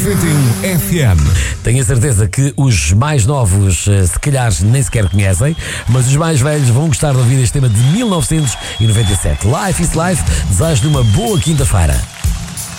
91 FM. Tenho a certeza que os mais novos se calhar nem sequer conhecem, mas os mais velhos vão gostar de ouvir este tema de 1997. Life is Life. Desejo-lhe uma boa quinta-feira.